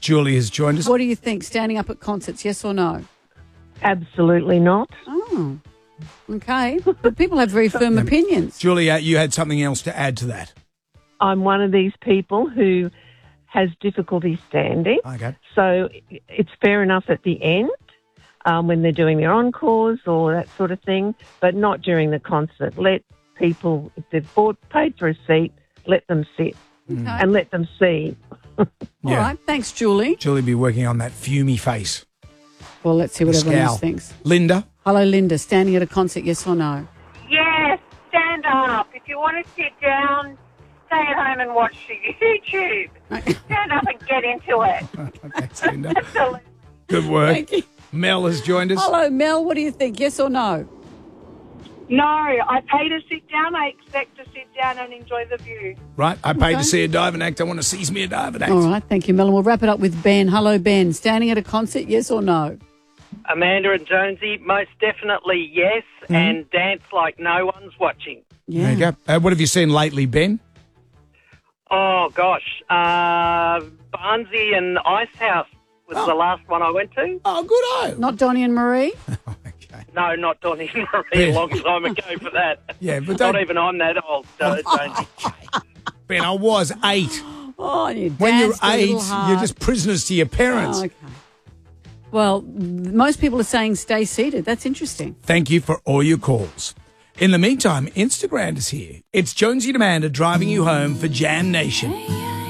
Julie has joined us. What do you think? Standing up at concerts, yes or no? Absolutely not. Oh, okay. But people have very firm opinions. Julia, you had something else to add to that. I'm one of these people who has difficulty standing. Okay. So it's fair enough at the end when they're doing their encores or that sort of thing, but not during the concert. Let people, if they've paid for a seat, let them sit and let them see. All right. Thanks, Julie. Julie be working on that fumey face. Well, let's see what everyone Scowl. else thinks. Linda? Hello, Linda. Standing at a concert, yes or no? Yes, stand up. If you want to sit down, stay at home and watch YouTube. Stand up and get into it. Thanks, Linda. Absolutely. Good work. Thank you. Mel has joined us. Hello, Mel. What do you think? Yes or no? No, I pay to sit down. I expect to sit down and enjoy the view. Right, I paid Okay. to see a diving act. I want to seize me a diving act. All right. Thank you, Mel. And we'll wrap it up with Ben. Hello, Ben. Standing at a concert, yes or no? Amanda and Jonesy, most definitely yes, and dance like no one's watching. Yeah. There you go. What have you seen lately, Ben? Oh, gosh. Barnsley and Icehouse was the last one I went to. Oh, good eye. Not Donnie and Marie? Okay. No, not Donnie and Marie, a long time ago for that. Yeah, but Not don't... even I'm that old, Jonesy. Ben, I was 8. Oh, you When you're danced a 8, little hard. you're just prisoners to your parents. Oh, okay. Well, most people are saying stay seated. That's interesting. Thank you for all your calls. In the meantime, Instagram is here. It's Jonesy and Amanda driving you home for Jam Nation.